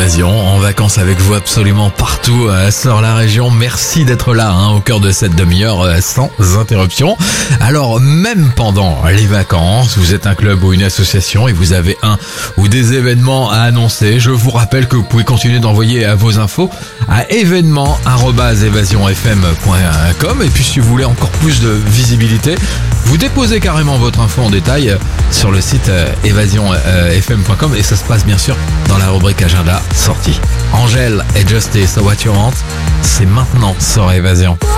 Évasion, en vacances avec vous absolument partout sur la région. Merci d'être là au cœur de cette demi-heure sans interruption. Alors même pendant les vacances, vous êtes un club ou une association et vous avez un ou des événements à annoncer, je vous rappelle que vous pouvez continuer d'envoyer vos infos à événement@evasionfm.com. Et puis si vous voulez encore plus de visibilité, vous déposez carrément votre info en détail sur le site evasionfm.com et ça se passe bien sûr dans la rubrique agenda sortie. Angèle et Justice, What You Want, c'est maintenant sur Évasion.